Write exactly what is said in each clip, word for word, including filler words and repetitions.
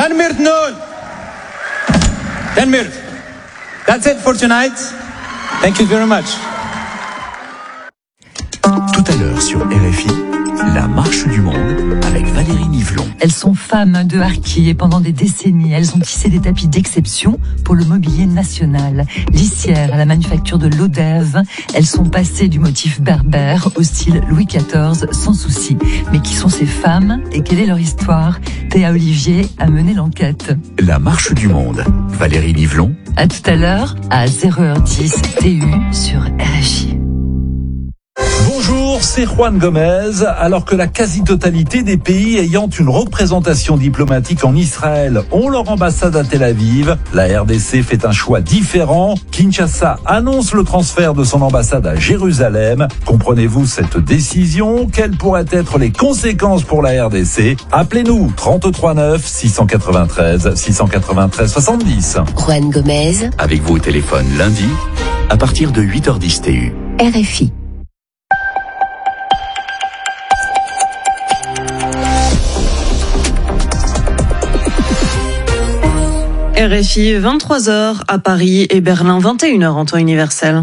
ten minutes noon. ten minutes. That's it for tonight. Thank you very much. Tout à l'heure sur R F I, la marche du monde avec Valérie Nivelon. Elles sont femmes de Harki et pendant des décennies, elles ont tissé des tapis d'exception pour le mobilier national. Lissières à la manufacture de l'Odève, elles sont passées du motif berbère au style Louis quatorze sans souci. Mais qui sont ces femmes et quelle est leur histoire? Théa Olivier a mené l'enquête. La marche du monde, Valérie Nivelon. À tout à l'heure, à zéro heure dix T U sur R F I. Bonjour, c'est Juan Gomez. Alors que la quasi-totalité des pays ayant une représentation diplomatique en Israël ont leur ambassade à Tel Aviv, la R D C fait un choix différent. Kinshasa annonce le transfert de son ambassade à Jérusalem. Comprenez-vous cette décision? Quelles pourraient être les conséquences pour la R D C? Appelez-nous trente-trois neuf six cent quatre-vingt-treize six cent quatre-vingt-treize soixante-dix. Juan Gomez. Avec vous au téléphone lundi, à partir de huit heures dix T U. R F I. R F I, vingt-trois heures à Paris et Berlin, vingt et une heures en temps universel.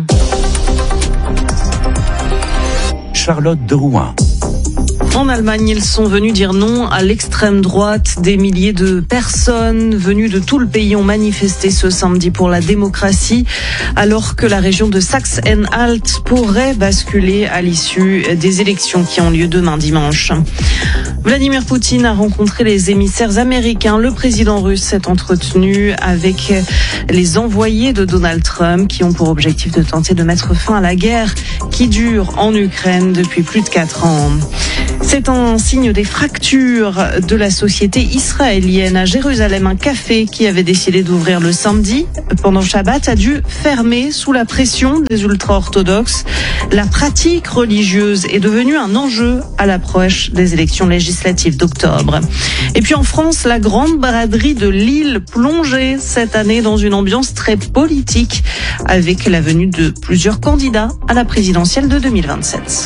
Charlotte de Rouen. En Allemagne, ils sont venus dire non à l'extrême droite. Des milliers de personnes venues de tout le pays ont manifesté ce samedi pour la démocratie, alors que la région de Sachsen-Anhalt pourrait basculer à l'issue des élections qui ont lieu demain dimanche. Vladimir Poutine a rencontré les émissaires américains. Le président russe s'est entretenu avec les envoyés de Donald Trump qui ont pour objectif de tenter de mettre fin à la guerre qui dure en Ukraine depuis plus de quatre ans. C'est un signe des fractures de la société israélienne. À Jérusalem, un café qui avait décidé d'ouvrir le samedi pendant Shabbat a dû fermer sous la pression des ultra-orthodoxes. La pratique religieuse est devenue un enjeu à l'approche des élections législatives d'octobre. Et puis en France, la grande braderie de Lille plongeait cette année dans une ambiance très politique avec la venue de plusieurs candidats à la présidentielle de deux mille vingt-sept.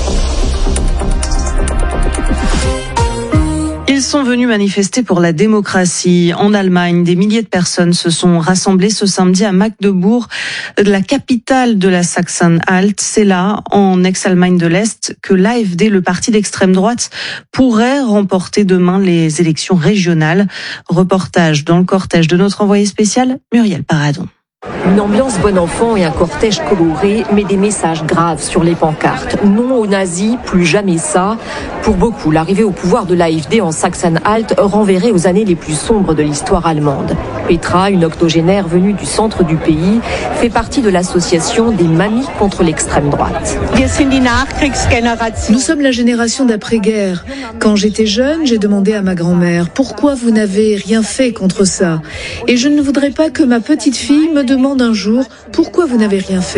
Ils sont venus manifester pour la démocratie. En Allemagne, des milliers de personnes se sont rassemblées ce samedi à Magdebourg, la capitale de la Sachsen-Anhalt. C'est là, en ex-Allemagne de l'Est, que l'A F D, le parti d'extrême droite, pourrait remporter demain les élections régionales. Reportage dans le cortège de notre envoyé spécial, Muriel Paradon. Une ambiance bon enfant et un cortège coloré, mais des messages graves sur les pancartes. Non aux nazis, plus jamais ça. Pour beaucoup, l'arrivée au pouvoir de l'A F D en Sachsen-Anhalt renverrait aux années les plus sombres de l'histoire allemande. Petra, une octogénaire venue du centre du pays, fait partie de l'association des mamies contre l'extrême droite. Nous sommes la génération d'après-guerre. Quand j'étais jeune, j'ai demandé à ma grand-mère « Pourquoi vous n'avez rien fait contre ça ?» Et je ne voudrais pas que ma petite fille me demande un jour « Pourquoi vous n'avez rien fait ?»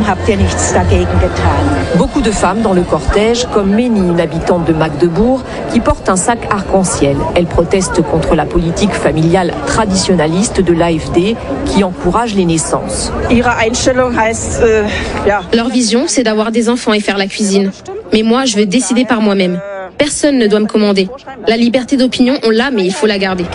Beaucoup de femmes dans le cortège, comme Ménie, une habitante de Magdebourg, qui porte un sac arc-en-ciel. Elle proteste contre la politique familiale traditionnaliste de l'A F D qui encourage les naissances. Leur vision, c'est d'avoir des enfants et faire la cuisine. Mais moi, je veux décider par moi-même. Personne ne doit me commander. La liberté d'opinion, on l'a, mais il faut la garder.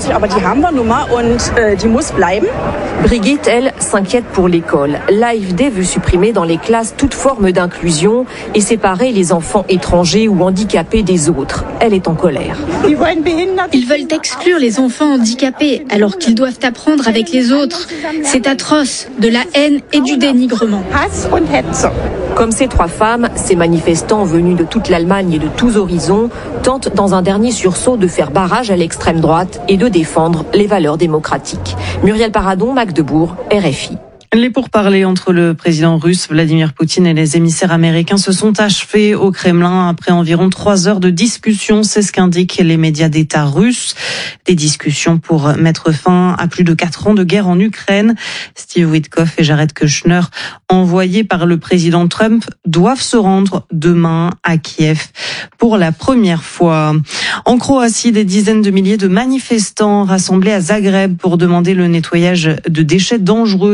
Brigitte, elle, s'inquiète pour l'école. L'A F D veut supprimer dans les classes toute forme d'inclusion et séparer les enfants étrangers ou handicapés des autres. Elle est en colère. Ils veulent exclure les enfants handicapés alors qu'ils doivent apprendre avec les autres. C'est atroce, de la haine et du dénigrement. Comme ces trois femmes, ces manifestants venus de toute l'Allemagne et de tous horizons tentent dans un dernier sursaut de faire barrage à l'extrême droite et de défendre les valeurs démocratiques. Muriel Paradon, Magdebourg, R F I. Les pourparlers entre le président russe Vladimir Poutine et les émissaires américains se sont achevés au Kremlin après environ trois heures de discussion. C'est ce qu'indiquent les médias d'État russes. Des discussions pour mettre fin à plus de quatre ans de guerre en Ukraine. Steve Witkoff et Jared Kushner, envoyés par le président Trump, doivent se rendre demain à Kiev pour la première fois. En Croatie, des dizaines de milliers de manifestants rassemblés à Zagreb pour demander le nettoyage de déchets dangereux déversés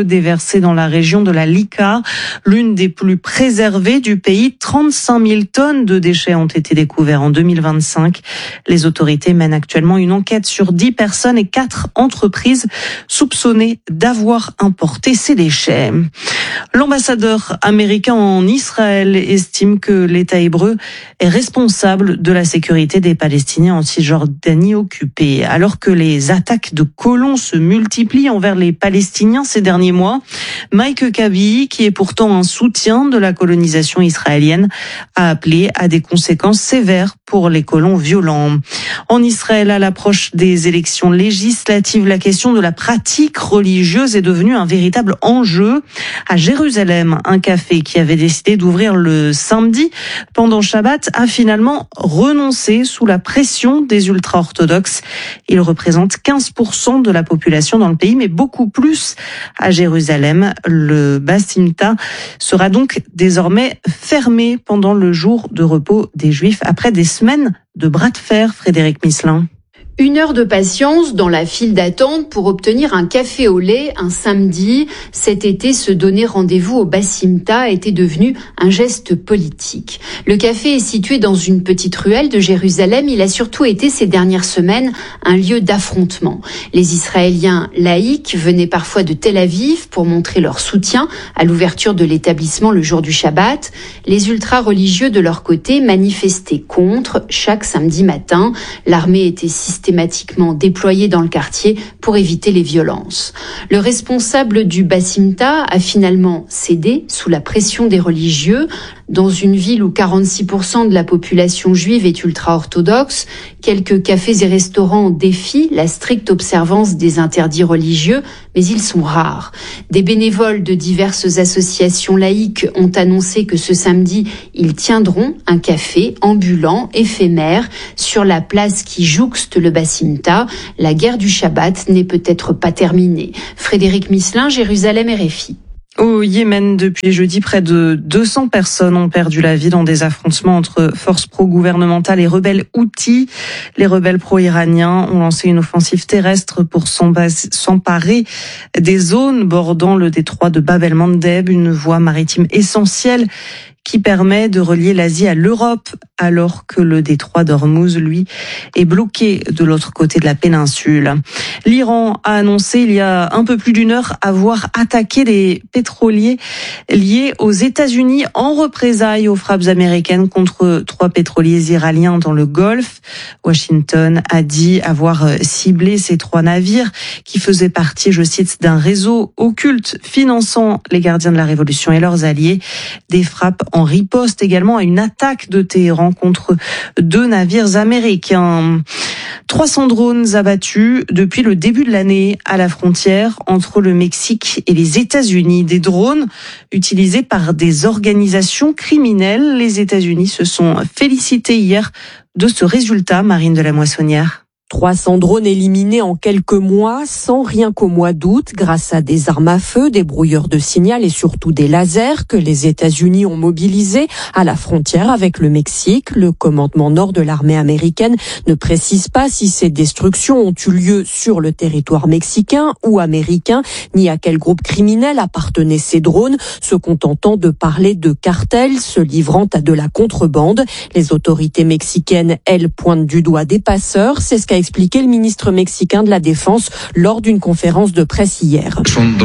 déversé dans la région de la Lika, l'une des plus préservées du pays. trente-cinq mille tonnes de déchets ont été découverts en deux mille vingt-cinq. Les autorités mènent actuellement une enquête sur dix personnes et quatre entreprises soupçonnées d'avoir importé ces déchets. L'ambassadeur américain en Israël estime que l'État hébreu est responsable de la sécurité des Palestiniens en Cisjordanie occupée. Alors que les attaques de colons se multiplient envers les Palestiniens ces derniers mois, Mike Huckabee, qui est pourtant un soutien de la colonisation israélienne, a appelé à des conséquences sévères pour les colons violents. En Israël, à l'approche des élections législatives, la question de la pratique religieuse est devenue un véritable enjeu. À Jérusalem, un café qui avait décidé d'ouvrir le samedi pendant Shabbat a finalement renoncé sous la pression des ultra-orthodoxes. Il représente quinze pour cent de la population dans le pays, mais beaucoup plus à Jérusalem. Le Basimta sera donc désormais fermé pendant le jour de repos des Juifs après des semaines de bras de fer. Frédéric Misselin. Une heure de patience dans la file d'attente pour obtenir un café au lait un samedi. Cet été, se donner rendez-vous au Basimta était devenu un geste politique. Le café est situé dans une petite ruelle de Jérusalem. Il a surtout été ces dernières semaines un lieu d'affrontement. Les Israéliens laïcs venaient parfois de Tel Aviv pour montrer leur soutien à l'ouverture de l'établissement le jour du Shabbat. Les ultra-religieux de leur côté manifestaient contre chaque samedi matin. L'armée était systématiquement systématiquement déployés dans le quartier pour éviter les violences. Le responsable du Basimta a finalement cédé sous la pression des religieux. Dans une ville où quarante-six pour cent de la population juive est ultra-orthodoxe, quelques cafés et restaurants défient la stricte observance des interdits religieux, mais ils sont rares. Des bénévoles de diverses associations laïques ont annoncé que ce samedi, ils tiendront un café ambulant, éphémère, sur la place qui jouxte le Basimta. La guerre du Shabbat n'est peut-être pas terminée. Frédéric Misselin, Jérusalem, R F I. Au Yémen, depuis jeudi, près de deux cents personnes ont perdu la vie dans des affrontements entre forces pro-gouvernementales et rebelles houthis. Les rebelles pro-iraniens ont lancé une offensive terrestre pour s'emparer des zones bordant le détroit de Bab el-Mandeb, une voie maritime essentielle qui permet de relier l'Asie à l'Europe, alors que le détroit d'Ormuz, lui, est bloqué de l'autre côté de la péninsule. L'Iran a annoncé il y a un peu plus d'une heure avoir attaqué des pétroliers liés aux États-Unis en représailles aux frappes américaines contre trois pétroliers iraniens dans le Golfe. Washington a dit avoir ciblé ces trois navires qui faisaient partie, je cite, d'un réseau occulte finançant les gardiens de la Révolution et leurs alliés. Des frappes en riposte également à une attaque de Téhéran contre deux navires américains. trois cents drones abattus depuis le début de l'année à la frontière entre le Mexique et les États-Unis. Des drones utilisés par des organisations criminelles. Les États-Unis se sont félicités hier de ce résultat, Marine de la Moissonnière. trois cents drones éliminés en quelques mois, sans rien qu'au mois d'août, grâce à des armes à feu, des brouilleurs de signal et surtout des lasers que les États-Unis ont mobilisés à la frontière avec le Mexique. Le commandement nord de l'armée américaine ne précise pas si ces destructions ont eu lieu sur le territoire mexicain ou américain, ni à quel groupe criminel appartenaient ces drones, se contentant de parler de cartels se livrant à de la contrebande. Les autorités mexicaines, elles, pointent du doigt des passeurs. C'est ce qu'a expliqué le ministre mexicain de la Défense lors d'une conférence de presse hier.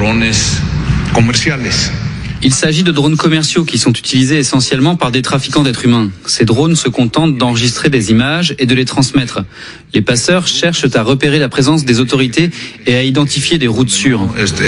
Il s'agit de drones commerciaux qui sont utilisés essentiellement par des trafiquants d'êtres humains. Ces drones se contentent d'enregistrer des images et de les transmettre. Les passeurs cherchent à repérer la présence des autorités et à identifier des routes sûres.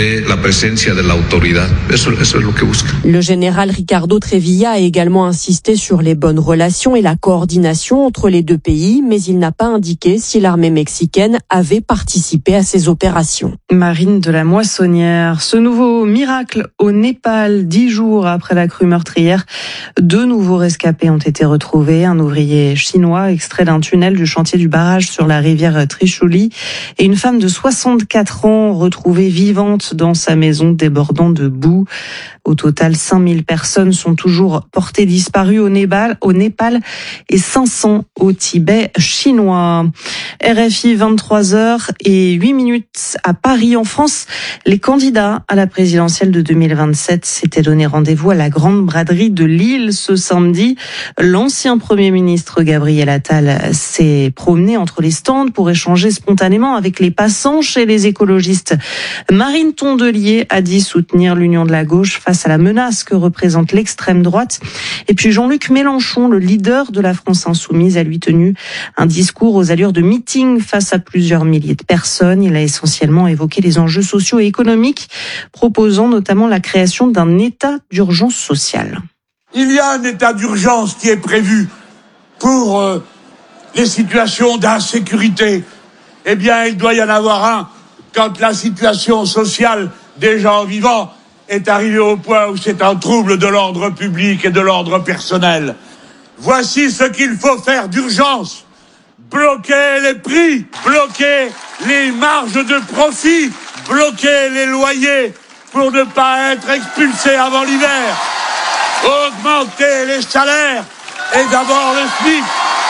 Le général Ricardo Trevilla a également insisté sur les bonnes relations et la coordination entre les deux pays, mais il n'a pas indiqué si l'armée mexicaine avait participé à ces opérations. Marine de la Moissonnière, ce nouveau miracle au Népal. Dix jours après la crue meurtrière, deux nouveaux rescapés ont été retrouvés. Un ouvrier chinois extrait d'un tunnel du chantier du barrage sur la rivière Trishuli et une femme de soixante-quatre ans retrouvée vivante dans sa maison débordant de boue. Au total, cinq mille personnes sont toujours portées disparues au Népal, au Népal et cinq cents au Tibet chinois. R F I, vingt-trois heures et huit minutes à Paris, en France. Les candidats à la présidentielle de deux mille vingt-sept s'étaient donné rendez-vous à la Grande Braderie de Lille ce samedi. L'ancien Premier ministre Gabriel Attal s'est promené entre les stands pour échanger spontanément avec les passants. Chez les écologistes, Marine Tondelier a dit soutenir l'union de la gauche face à la menace que représente l'extrême droite. Et puis Jean-Luc Mélenchon, le leader de la France insoumise, a lui tenu un discours aux allures de meeting face à plusieurs milliers de personnes. Il a essentiellement évoqué les enjeux sociaux et économiques, proposant notamment la création d'un état d'urgence sociale. Il y a un état d'urgence qui est prévu pour euh, les situations d'insécurité. Eh bien, il doit y en avoir un quand la situation sociale des gens vivants est arrivée au point où c'est un trouble de l'ordre public et de l'ordre personnel. Voici ce qu'il faut faire d'urgence. Bloquer les prix, bloquer les marges de profit, bloquer les loyers pour ne pas être expulsés avant l'hiver. Augmenter les salaires et d'abord le SMIC.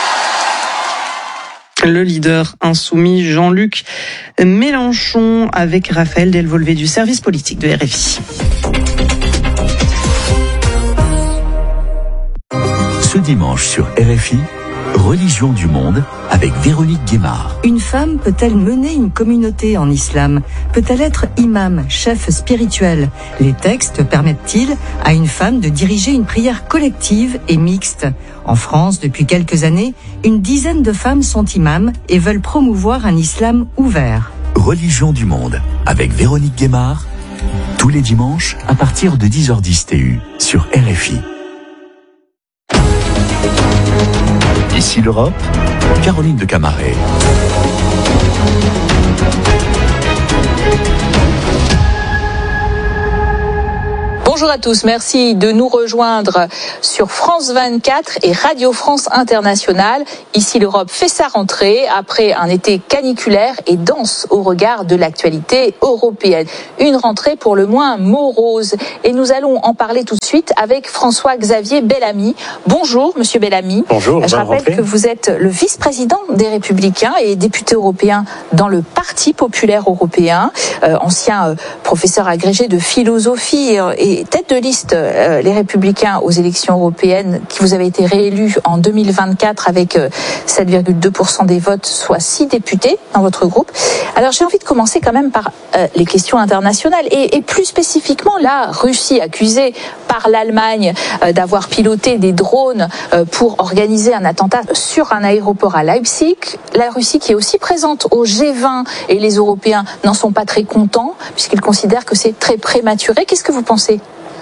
Le leader insoumis Jean-Luc Mélenchon avec Raphaël Delvolvé du service politique de R F I. Ce dimanche sur R F I, Religion du monde avec Véronique Guémard. Une femme peut-elle mener une communauté en islam ? Peut-elle être imam, chef spirituel ? Les textes permettent-ils à une femme de diriger une prière collective et mixte ? En France, depuis quelques années, une dizaine de femmes sont imams et veulent promouvoir un islam ouvert. Religion du monde avec Véronique Guémard, tous les dimanches à partir de dix heures dix T U sur R F I. Ici l'Europe, Caroline de Camaret. Bonjour à tous, merci de nous rejoindre sur France vingt-quatre et Radio France Internationale. Ici l'Europe fait sa rentrée après un été caniculaire et dense au regard de l'actualité européenne. Une rentrée pour le moins morose. Et nous allons en parler tout de suite avec François-Xavier Bellamy. Bonjour Monsieur Bellamy. Bonjour. Je rappelle rentrée. que vous êtes le vice-président des Républicains et député européen dans le Parti populaire européen, euh, ancien euh, professeur agrégé de philosophie euh, et tête de liste euh, les Républicains aux élections européennes, qui vous avez été réélu en deux mille vingt-quatre avec euh, sept virgule deux pour cent des votes, soit six députés dans votre groupe. Alors j'ai envie de commencer quand même par euh, les questions internationales et, et plus spécifiquement la Russie accusée par l'Allemagne euh, d'avoir piloté des drones euh, pour organiser un attentat sur un aéroport à Leipzig. La Russie qui est aussi présente au G vingt et les Européens n'en sont pas très contents puisqu'ils considèrent que c'est très prématuré. Qu'est-ce que vous pensez ?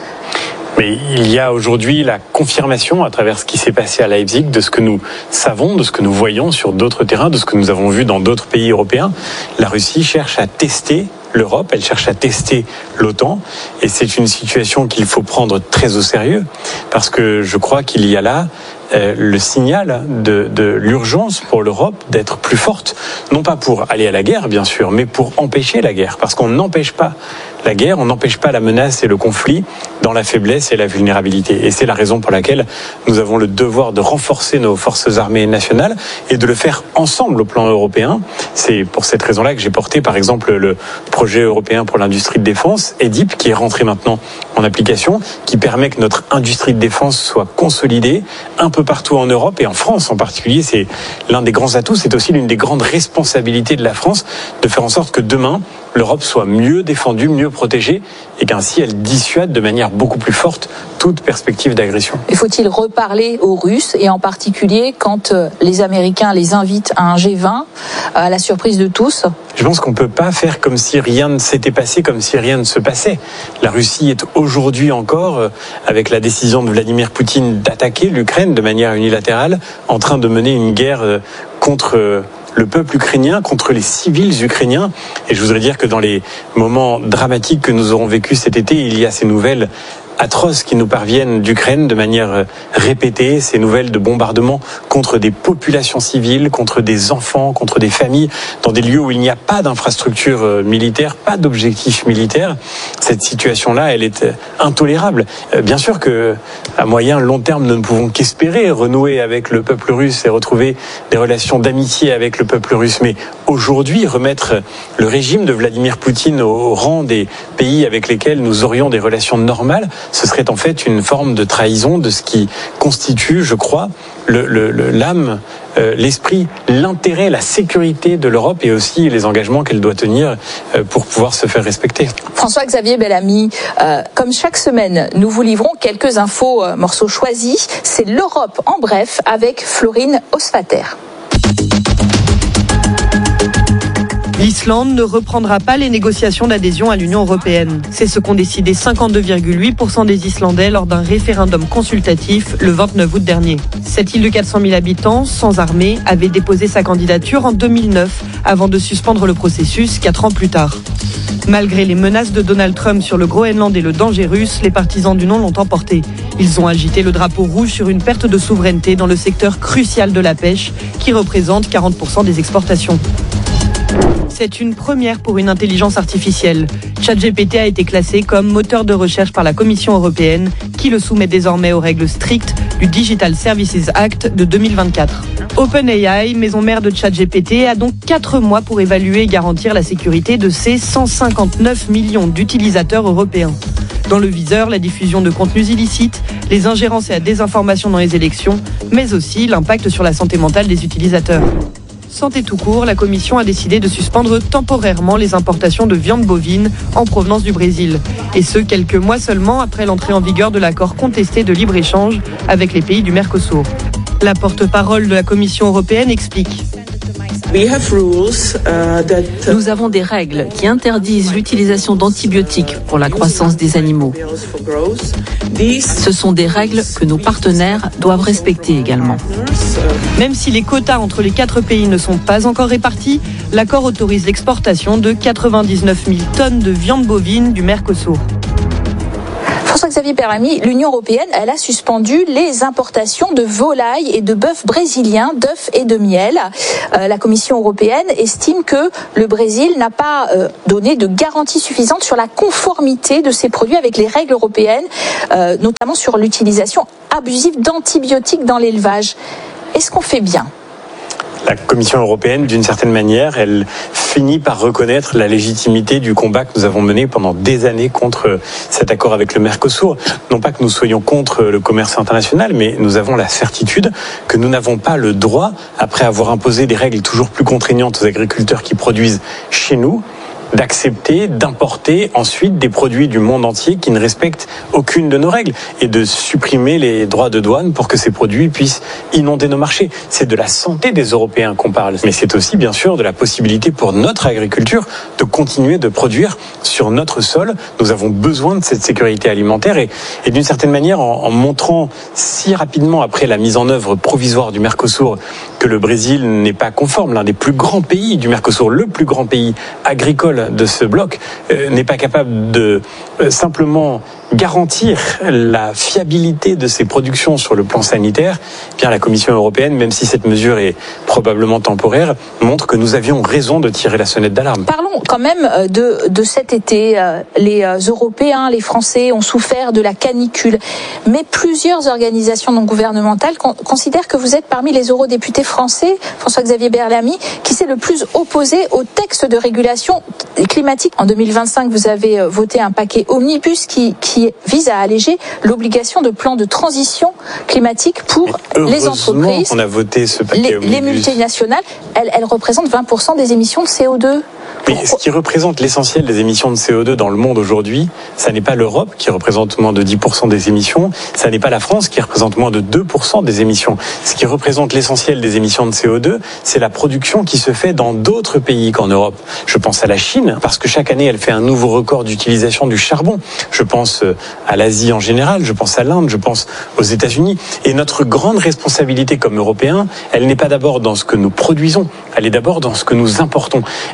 Mais il y a aujourd'hui la confirmation à travers ce qui s'est passé à Leipzig de ce que nous savons, de ce que nous voyons sur d'autres terrains, de ce que nous avons vu dans d'autres pays européens. La Russie cherche à tester l'Europe, elle cherche à tester l'OTAN, et c'est une situation qu'il faut prendre très au sérieux, parce que je crois qu'il y a là euh, le signal de, de l'urgence pour l'Europe d'être plus forte, non pas pour aller à la guerre bien sûr, mais pour empêcher la guerre, parce qu'on n'empêche pas la guerre, on n'empêche pas la menace et le conflit dans la faiblesse et la vulnérabilité. Et c'est la raison pour laquelle nous avons le devoir de renforcer nos forces armées nationales et de le faire ensemble au plan européen. C'est pour cette raison-là que j'ai porté par exemple le projet européen pour l'industrie de défense, E D I P, qui est rentré maintenant en application, qui permet que notre industrie de défense soit consolidée un peu partout en Europe et en France en particulier. C'est l'un des grands atouts, c'est aussi l'une des grandes responsabilités de la France de faire en sorte que demain, l'Europe soit mieux défendue, mieux protégée et qu'ainsi elle dissuade de manière beaucoup plus forte toute perspective d'agression. Et faut-il reparler aux Russes et en particulier quand les Américains les invitent à un G vingt à la surprise de tous ? Je pense qu'on ne peut pas faire comme si rien ne s'était passé, comme si rien ne se passait. La Russie est aujourd'hui encore, avec la décision de Vladimir Poutine d'attaquer l'Ukraine de manière unilatérale, en train de mener une guerre contre le peuple ukrainien, contre les civils ukrainiens. Et je voudrais dire que dans les moments dramatiques que nous aurons vécus cet été, il y a ces nouvelles atroces qui nous parviennent d'Ukraine de manière répétée, ces nouvelles de bombardements contre des populations civiles, contre des enfants, contre des familles, dans des lieux où il n'y a pas d'infrastructure militaire, pas d'objectif militaire. Cette situation-là, elle est intolérable. Bien sûr que, à moyen, long terme, nous ne pouvons qu'espérer renouer avec le peuple russe et retrouver des relations d'amitié avec le peuple russe. Mais aujourd'hui, remettre le régime de Vladimir Poutine au rang des pays avec lesquels nous aurions des relations normales, ce serait en fait une forme de trahison de ce qui constitue, je crois, le, le, le, l'âme, euh, l'esprit, l'intérêt, la sécurité de l'Europe et aussi les engagements qu'elle doit tenir euh, pour pouvoir se faire respecter. François-Xavier Bellamy, euh, comme chaque semaine, nous vous livrons quelques infos, euh, morceaux choisis. C'est l'Europe en bref avec Florine Osfater. L'Islande ne reprendra pas les négociations d'adhésion à l'Union européenne. C'est ce qu'ont décidé cinquante-deux virgule huit pour cent des Islandais lors d'un référendum consultatif le vingt-neuf août dernier. Cette île de quatre cent mille habitants, sans armée, avait déposé sa candidature en deux mille neuf avant de suspendre le processus quatre ans plus tard. Malgré les menaces de Donald Trump sur le Groenland et le danger russe, les partisans du non l'ont emporté. Ils ont agité le drapeau rouge sur une perte de souveraineté dans le secteur crucial de la pêche, qui représente quarante pour cent des exportations. C'est une première pour une intelligence artificielle. ChatGPT a été classé comme moteur de recherche par la Commission européenne, qui le soumet désormais aux règles strictes du Digital Services Act de deux mille vingt-quatre. OpenAI, maison mère de ChatGPT, a donc quatre mois pour évaluer et garantir la sécurité de ses cent cinquante-neuf millions d'utilisateurs européens. Dans le viseur, la diffusion de contenus illicites, les ingérences et la désinformation dans les élections, mais aussi l'impact sur la santé mentale des utilisateurs. Santé tout court, la Commission a décidé de suspendre temporairement les importations de viande bovine en provenance du Brésil. Et ce, quelques mois seulement après l'entrée en vigueur de l'accord contesté de libre-échange avec les pays du Mercosur. La porte-parole de la Commission européenne explique. Nous avons des règles qui interdisent l'utilisation d'antibiotiques pour la croissance des animaux. Ce sont des règles que nos partenaires doivent respecter également. Même si les quotas entre les quatre pays ne sont pas encore répartis, l'accord autorise l'exportation de quatre-vingt-dix-neuf mille tonnes de viande bovine du Mercosur. François-Xavier Bellamy, l'Union européenne, elle a suspendu les importations de volailles et de bœuf brésiliens, d'œufs et de miel. Euh, la Commission européenne estime que le Brésil n'a pas euh, donné de garantie suffisante sur la conformité de ces produits avec les règles européennes, euh, notamment sur l'utilisation abusive d'antibiotiques dans l'élevage. Est-ce qu'on fait bien ? La Commission européenne, d'une certaine manière, elle finit par reconnaître la légitimité du combat que nous avons mené pendant des années contre cet accord avec le Mercosur. Non pas que nous soyons contre le commerce international, mais nous avons la certitude que nous n'avons pas le droit, après avoir imposé des règles toujours plus contraignantes aux agriculteurs qui produisent chez nous, d'accepter, d'importer ensuite des produits du monde entier qui ne respectent aucune de nos règles et de supprimer les droits de douane pour que ces produits puissent inonder nos marchés. C'est de la santé des Européens qu'on parle, mais c'est aussi bien sûr de la possibilité pour notre agriculture de continuer de produire sur notre sol. Nous avons besoin de cette sécurité alimentaire et, et d'une certaine manière, en, en montrant si rapidement après la mise en œuvre provisoire du Mercosur que le Brésil n'est pas conforme, l'un des plus grands pays du Mercosur, le plus grand pays agricole de ce bloc, euh, n'est pas capable de euh, simplement garantir la fiabilité de ces productions sur le plan sanitaire, eh bien la Commission européenne, même si cette mesure est probablement temporaire, montre que nous avions raison de tirer la sonnette d'alarme. Parlons quand même de, de cet été. Les Européens, les Français ont souffert de la canicule, mais plusieurs organisations non gouvernementales considèrent que vous êtes parmi les eurodéputés français, François-Xavier Bellamy, qui s'est le plus opposé au texte de régulation climatique. En deux mille vingt-cinq, vous avez voté un paquet omnibus qui, qui vise à alléger l'obligation de plan de transition climatique pour les entreprises. On a voté ce paquet les, omnibus. Les multinationales, elles, elles représentent vingt pour cent des émissions de C O deux. Mais ce qui représente l'essentiel des émissions de C O deux dans le monde aujourd'hui, ça n'est pas l'Europe qui représente moins de dix pour cent des émissions, ça n'est pas la France qui représente moins de deux pour cent des émissions. Ce qui représente l'essentiel des émissions de C O deux, c'est la production qui se fait dans d'autres pays qu'en Europe. Je pense à la Chine, parce que chaque année, elle fait un nouveau record d'utilisation du charbon. Je pense à l'Asie en général, je pense à l'Inde, je pense aux États-Unis. Et notre grande responsabilité comme Européens, elle n'est pas d'abord dans ce que nous produisons, elle est d'abord dans ce que nous importons. Et en disant ça,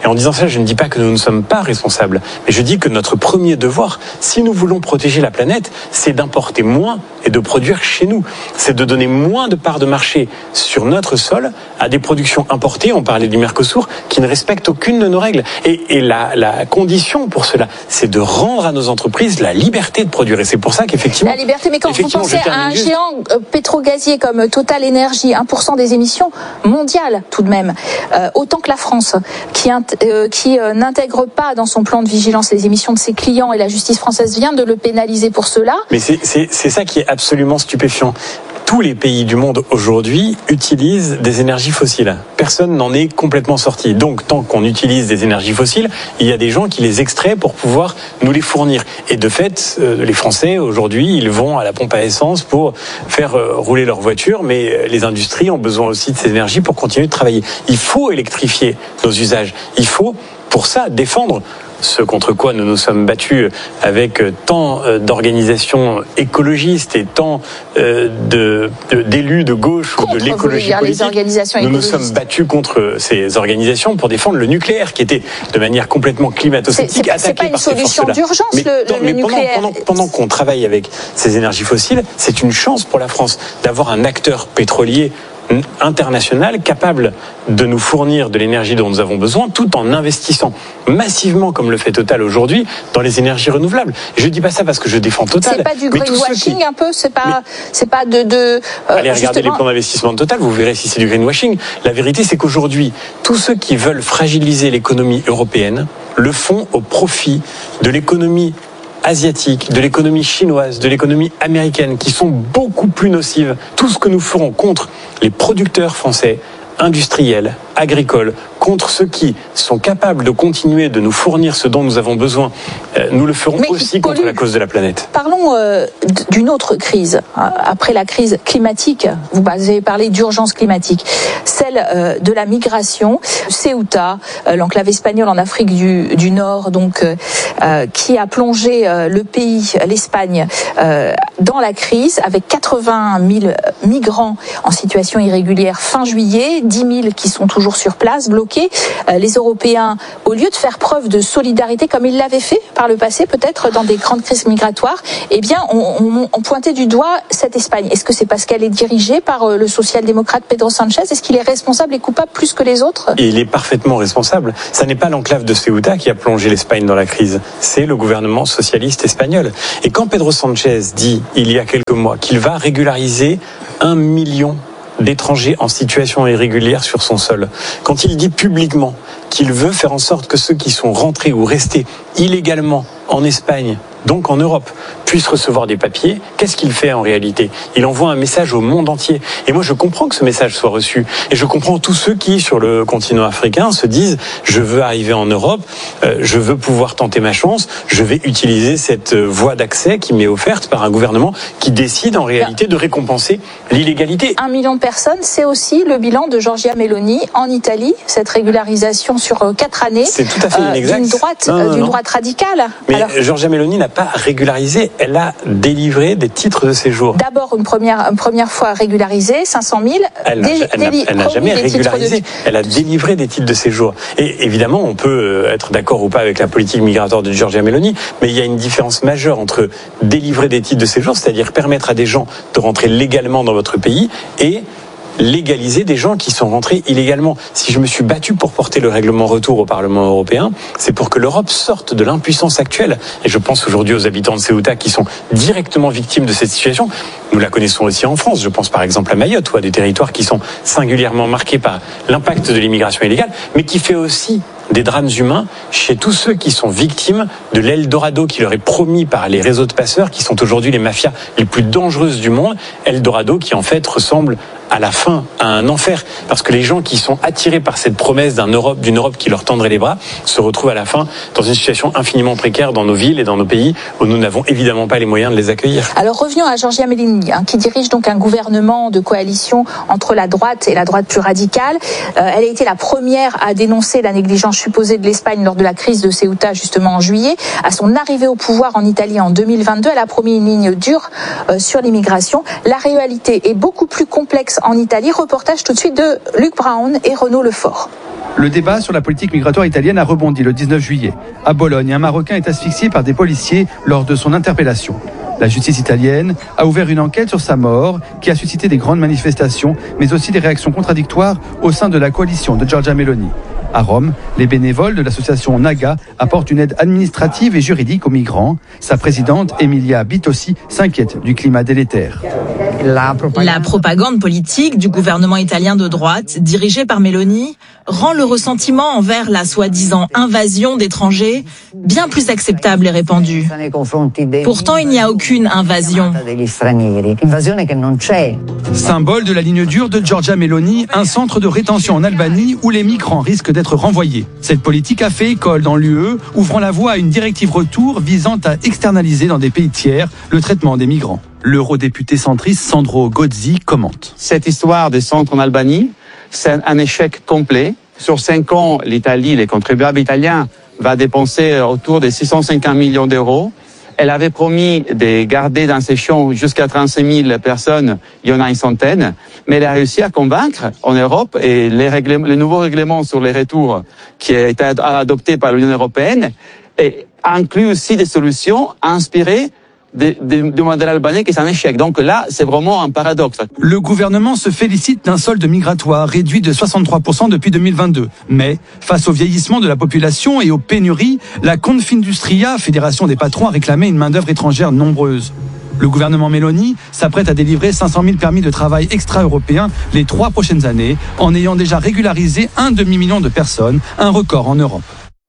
je ne dis pas que nous ne sommes pas responsables, mais je dis que notre premier devoir, si nous voulons protéger la planète, c'est d'importer moins et de produire chez nous. C'est de donner moins de parts de marché sur notre sol à des productions importées, on parlait du Mercosur, qui ne respectent aucune de nos règles. Et, et la, la condition pour cela, c'est de rendre à nos entreprises la liberté de produire. Et c'est pour ça qu'effectivement... La liberté, mais quand vous pensez à un juste. géant euh, pétrogazier comme Total Energy, un pour cent des émissions mondiales tout de même, euh, autant que la France, qui, euh, qui euh, n'intègre pas dans son plan de vigilance les émissions de ses clients, et la justice française vient de le pénaliser pour cela. Mais c'est, c'est, c'est ça qui est absolument stupéfiant. Tous les pays du monde aujourd'hui utilisent des énergies fossiles. Personne n'en est complètement sorti. Donc, tant qu'on utilise des énergies fossiles, il y a des gens qui les extraient pour pouvoir nous les fournir. Et de fait, euh, les Français, aujourd'hui, ils vont à la pompe à essence pour faire euh, rouler leur voiture, mais les industries ont besoin aussi de ces énergies pour continuer de travailler. Il faut électrifier nos usages. Il faut, pour ça, défendre ce contre quoi nous nous sommes battus avec tant d'organisations écologistes et tant de, de, d'élus de gauche contre, ou de l'écologie politique. Nous nous sommes battus contre ces organisations pour défendre le nucléaire, qui était de manière complètement climato-sceptique attaqué par ces forces-là. C'est pas une solution d'urgence, mais, le, le mais nucléaire. Pendant, pendant, pendant qu'on travaille avec ces énergies fossiles, c'est une chance pour la France d'avoir un acteur pétrolier international capable de nous fournir de l'énergie dont nous avons besoin, tout en investissant massivement, comme le fait Total aujourd'hui, dans les énergies renouvelables. Et je ne dis pas ça parce que je défends Total. C'est pas du greenwashing qui... un peu, c'est pas, mais... c'est pas de. de euh, Allez regarder justement... les plans d'investissement de Total, vous verrez si c'est du greenwashing. La vérité, c'est qu'aujourd'hui, tous ceux qui veulent fragiliser l'économie européenne le font au profit de l'économie asiatique, de l'économie chinoise, de l'économie américaine, qui sont beaucoup plus nocives. Tout ce que nous ferons contre les producteurs français, industriels, agricoles, contre ceux qui sont capables de continuer de nous fournir ce dont nous avons besoin, euh, nous le ferons Mais aussi contre la cause de la planète. Parlons euh, d'une autre crise. Après la crise climatique, vous avez parlé d'urgence climatique, celle euh, de la migration. Ceuta, euh, l'enclave espagnole en Afrique du, du Nord, donc euh, qui a plongé euh, le pays, l'Espagne, euh, dans la crise, avec quatre-vingt mille migrants en situation irrégulière fin juillet, dix mille qui sont toujours sur place, bloqués. Les Européens, au lieu de faire preuve de solidarité comme ils l'avaient fait par le passé, peut-être dans des grandes crises migratoires, eh bien, on, on, on pointait du doigt cette Espagne. Est-ce que c'est parce qu'elle est dirigée par le social-démocrate Pedro Sanchez? Est-ce qu'il est responsable et coupable plus que les autres? Et il est parfaitement responsable. Ça n'est pas l'enclave de Ceuta qui a plongé l'Espagne dans la crise. C'est le gouvernement socialiste espagnol. Et quand Pedro Sanchez dit, il y a quelques mois, qu'il va régulariser un million d'étrangers en situation irrégulière sur son sol, quand il dit publiquement qu'il veut faire en sorte que ceux qui sont rentrés ou restés illégalement en Espagne, donc en Europe, puissent recevoir des papiers, qu'est-ce qu'il fait en réalité? Il envoie un message au monde entier. Et moi, je comprends que ce message soit reçu. Et je comprends tous ceux qui, sur le continent africain, se disent « je veux arriver en Europe, euh, je veux pouvoir tenter ma chance, je vais utiliser cette voie d'accès qui m'est offerte par un gouvernement qui décide en réalité de récompenser l'illégalité. » Un million de personnes, c'est aussi le bilan de Giorgia Meloni en Italie, cette régularisation sur quatre années. C'est tout à fait inexact. Euh, d'une droite, non, non, d'une non. droite radicale. Mais Alors, Giorgia Meloni n'a pas régularisé, elle a délivré des titres de séjour. D'abord, une première, une première fois régularisée, cinq cent mille. Elle n'a, elle n'a, elle n'a jamais régularisé, de... elle a délivré des titres de séjour. Et évidemment, on peut être d'accord ou pas avec la politique migratoire de Giorgia Meloni, mais il y a une différence majeure entre délivrer des titres de séjour, c'est-à-dire permettre à des gens de rentrer légalement dans votre pays, et légaliser des gens qui sont rentrés illégalement. Si je me suis battu pour porter le règlement retour au Parlement européen, c'est pour que l'Europe sorte de l'impuissance actuelle. Et je pense aujourd'hui aux habitants de Ceuta qui sont directement victimes de cette situation. Nous la connaissons aussi en France. Je pense par exemple à Mayotte ou à des territoires qui sont singulièrement marqués par l'impact de l'immigration illégale, mais qui fait aussi des drames humains chez tous ceux qui sont victimes de l'Eldorado qui leur est promis par les réseaux de passeurs, qui sont aujourd'hui les mafias les plus dangereuses du monde. Eldorado qui en fait ressemble à la fin à un enfer, parce que les gens qui sont attirés par cette promesse d'un Europe, d'une Europe qui leur tendrait les bras se retrouvent à la fin dans une situation infiniment précaire dans nos villes et dans nos pays où nous n'avons évidemment pas les moyens de les accueillir. Alors revenons à Giorgia Meloni, hein, qui dirige donc un gouvernement de coalition entre la droite et la droite plus radicale. Euh, elle a été la première à dénoncer la négligence supposée de l'Espagne lors de la crise de Ceuta, justement en juillet. À son arrivée au pouvoir en Italie en deux mille vingt-deux, elle a promis une ligne dure euh, sur l'immigration. La réalité est beaucoup plus complexe passe en Italie. Reportage tout de suite de Luc Brown et Renaud Lefort. Le débat sur la politique migratoire italienne a rebondi le dix-neuf juillet. À Bologne, un Marocain est asphyxié par des policiers lors de son interpellation. La justice italienne a ouvert une enquête sur sa mort qui a suscité des grandes manifestations, mais aussi des réactions contradictoires au sein de la coalition de Giorgia Meloni. À Rome, les bénévoles de l'association Naga apportent une aide administrative et juridique aux migrants. Sa présidente, Emilia Bitossi, s'inquiète du climat délétère. La propagande politique du gouvernement italien de droite, dirigé par Meloni, rend le ressentiment envers la soi-disant invasion d'étrangers bien plus acceptable et répandu. Pourtant, il n'y a aucune invasion. Symbole de la ligne dure de Giorgia Meloni, un centre de rétention en Albanie où les migrants risquent d'être renvoyés. Cette politique a fait école dans l'U E, ouvrant la voie à une directive retour visant à externaliser dans des pays tiers le traitement des migrants. L'eurodéputé centriste Sandro Gozzi commente. Cette histoire des centres en Albanie, c'est un échec complet. Sur cinq ans, l'Italie, les contribuables italiens, va dépenser autour de six cent cinquante millions d'euros. Elle avait promis de garder dans ses champs jusqu'à trente-cinq mille personnes, il y en a une centaine, mais elle a réussi à convaincre en Europe et les, règlements, les nouveaux règlements sur les retours qui a été adoptés par l'Union européenne et inclut aussi des solutions inspirées du modèle albanais qui est un échec. Donc là, c'est vraiment un paradoxe. Le gouvernement se félicite d'un solde migratoire réduit de soixante-trois pour cent depuis deux mille vingt-deux. Mais, face au vieillissement de la population et aux pénuries, la Confindustria, fédération des patrons, a réclamé une main-d'œuvre étrangère nombreuse. Le gouvernement Meloni s'apprête à délivrer cinq cent mille permis de travail extra-européens les trois prochaines années, en ayant déjà régularisé un demi-million de personnes, un record en Europe.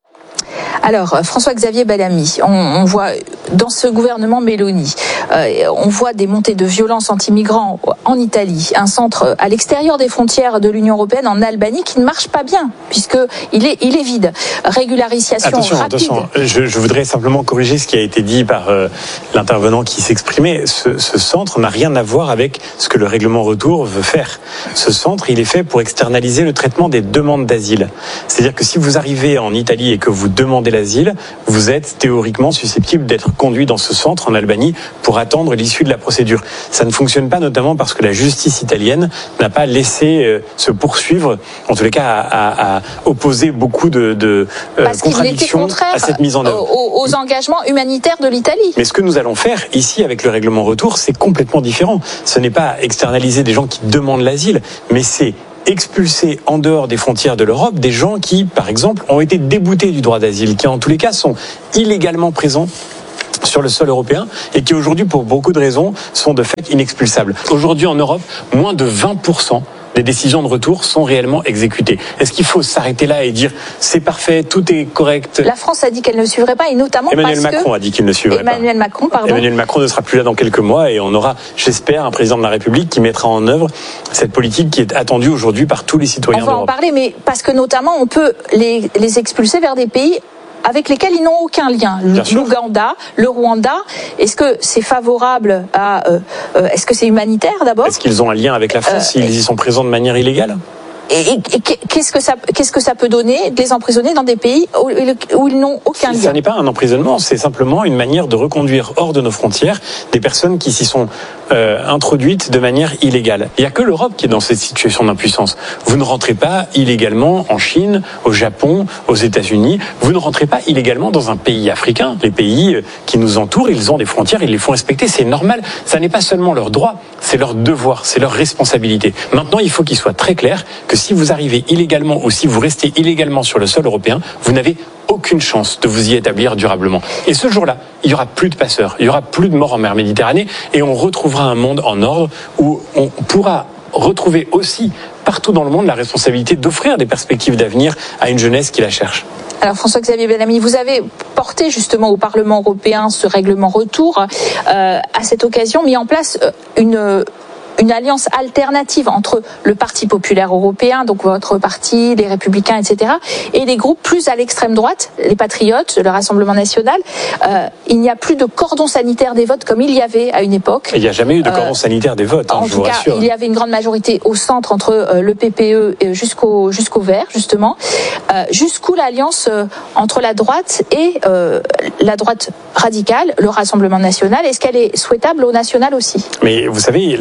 Alors, François-Xavier Bellamy, on, on voit dans ce gouvernement Meloni, euh, on voit des montées de violence anti-migrants en Italie, un centre à l'extérieur des frontières de l'Union européenne en Albanie qui ne marche pas bien, puisqu'il est, il est vide. Régularisation attention, rapide. Attention, je, je voudrais simplement corriger ce qui a été dit par euh, l'intervenant qui s'exprimait. Ce, ce centre n'a rien à voir avec ce que le règlement retour veut faire. Ce centre, il est fait pour externaliser le traitement des demandes d'asile. C'est-à-dire que si vous arrivez en Italie et que vous demandez l'asile, vous êtes théoriquement susceptible d'être conduit dans ce centre en Albanie pour attendre l'issue de la procédure. Ça ne fonctionne pas notamment parce que la justice italienne n'a pas laissé euh, se poursuivre, en tous les cas à, à, à opposer beaucoup de, de euh, contradictions à cette mise en œuvre. Aux, aux engagements humanitaires de l'Italie. Mais ce que nous allons faire ici avec le règlement retour, c'est complètement différent. Ce n'est pas externaliser des gens qui demandent l'asile, mais c'est expulser en dehors des frontières de l'Europe des gens qui, par exemple, ont été déboutés du droit d'asile, qui en tous les cas sont illégalement présents sur le sol européen et qui aujourd'hui, pour beaucoup de raisons, sont de fait inexpulsables. Aujourd'hui en Europe, moins de vingt pour cent des décisions de retour sont réellement exécutées. Est-ce qu'il faut s'arrêter là et dire c'est parfait, tout est correct? La France a dit qu'elle ne suivrait pas, et notamment Emmanuel parce Macron que... a dit qu'il ne suivrait Emmanuel pas. Macron, pardon. Emmanuel Macron ne sera plus là dans quelques mois et on aura, j'espère, un président de la République qui mettra en œuvre cette politique qui est attendue aujourd'hui par tous les citoyens d'Europe. On va en parler, mais parce que notamment on peut les, les expulser vers des pays avec lesquels ils n'ont aucun lien. L'Ouganda, le Rwanda, est-ce que c'est favorable à... Euh, euh, est-ce que c'est humanitaire d'abord? Est-ce qu'ils ont un lien avec la France euh, s'ils y sont présents de manière illégale? Et, et, et qu'est-ce que ça, qu'est-ce que ça peut donner de les emprisonner dans des pays où, où ils n'ont aucun lien? Ça n'est pas un emprisonnement, c'est simplement une manière de reconduire hors de nos frontières des personnes qui s'y sont euh, introduites de manière illégale. Il n'y a que l'Europe qui est dans cette situation d'impuissance. Vous ne rentrez pas illégalement en Chine, au Japon, aux États-Unis. Vous ne rentrez pas illégalement dans un pays africain. Les pays qui nous entourent, ils ont des frontières, ils les font respecter, c'est normal. Ça n'est pas seulement leur droit, c'est leur devoir, c'est leur responsabilité. Maintenant, il faut qu'il soit très clair que si vous arrivez illégalement ou si vous restez illégalement sur le sol européen, vous n'avez aucune chance de vous y établir durablement. Et ce jour-là, il n'y aura plus de passeurs, il n'y aura plus de morts en mer Méditerranée et on retrouvera un monde en ordre où on pourra retrouver aussi partout dans le monde la responsabilité d'offrir des perspectives d'avenir à une jeunesse qui la cherche. Alors François-Xavier Bellamy, vous avez porté justement au Parlement européen ce règlement retour, euh, à cette occasion mis en place une... une alliance alternative entre le Parti populaire européen, donc votre parti, les Républicains, et cetera, et les groupes plus à l'extrême droite, les Patriotes, le Rassemblement national. Euh, il n'y a plus de cordon sanitaire des votes comme il y avait à une époque. Il n'y a jamais eu de cordon euh, sanitaire des votes, hein, en je tout vous cas, rassure. Il y avait une grande majorité au centre entre euh, le P P E et jusqu'au jusqu'au Vert, justement. Euh, jusqu'où l'alliance euh, entre la droite et euh, la droite radicale, le Rassemblement national, est-ce qu'elle est souhaitable au national aussi? Mais vous savez, la question, il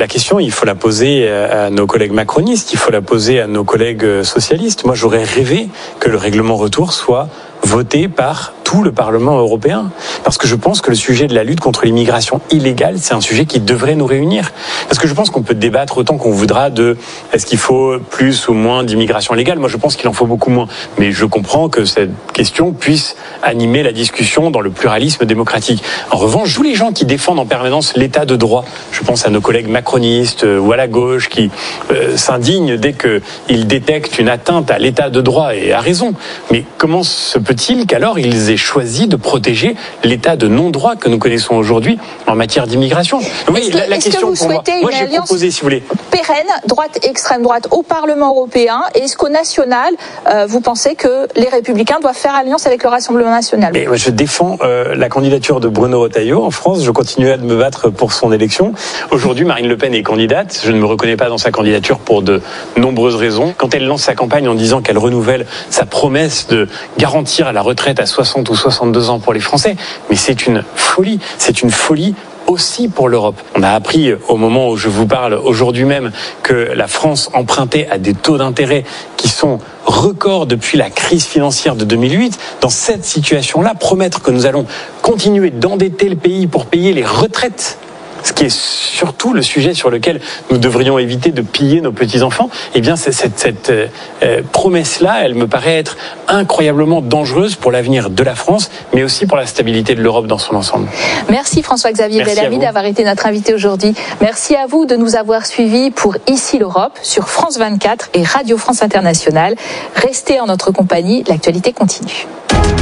il faut la poser à nos collègues macronistes, il faut la poser à nos collègues socialistes. Moi, j'aurais rêvé que le règlement retour soit voté par tout le Parlement européen. Parce que je pense que le sujet de la lutte contre l'immigration illégale, c'est un sujet qui devrait nous réunir. Parce que je pense qu'on peut débattre autant qu'on voudra de est-ce qu'il faut plus ou moins d'immigration légale. Moi, je pense qu'il en faut beaucoup moins. Mais je comprends que cette question puisse animer la discussion dans le pluralisme démocratique. En revanche, tous les gens qui défendent en permanence l'état de droit, je pense à nos collègues macronistes ou à la gauche qui euh, s'indignent dès qu'ils détectent une atteinte à l'état de droit, et à raison. Mais comment se peut-il qu'alors ils aient choisi de protéger l'état de non-droit que nous connaissons aujourd'hui en matière d'immigration? Oui, la, la est-ce question que vous pour moi, souhaitez moi une j'ai alliance proposé, si vous voulez, pérenne, droite et extrême droite au Parlement européen? Et est-ce qu'au national, euh, vous pensez que les Républicains doivent faire alliance avec le Rassemblement national? Mais moi, je défends euh, la candidature de Bruno Retailleau en France. Je continue à me battre pour son élection. Aujourd'hui, Marine Le Pen est candidate. Je ne me reconnais pas dans sa candidature pour de nombreuses raisons. Quand elle lance sa campagne en disant qu'elle renouvelle sa promesse de garantir à la retraite à soixante ou soixante-deux ans pour les Français, mais c'est une folie. C'est une folie aussi pour l'Europe. On a appris au moment où je vous parle aujourd'hui même que la France empruntait à des taux d'intérêt qui sont records depuis la crise financière de deux mille huit. Dans cette situation-là, promettre que nous allons continuer d'endetter le pays pour payer les retraites, ce qui est surtout le sujet sur lequel nous devrions éviter de piller nos petits-enfants, eh bien, c'est cette, cette euh, promesse-là, elle me paraît être incroyablement dangereuse pour l'avenir de la France, mais aussi pour la stabilité de l'Europe dans son ensemble. Merci François-Xavier Bellamy d'avoir été notre invité aujourd'hui. Merci à vous de nous avoir suivis pour Ici l'Europe sur France vingt-quatre et Radio France Internationale. Restez en notre compagnie, l'actualité continue.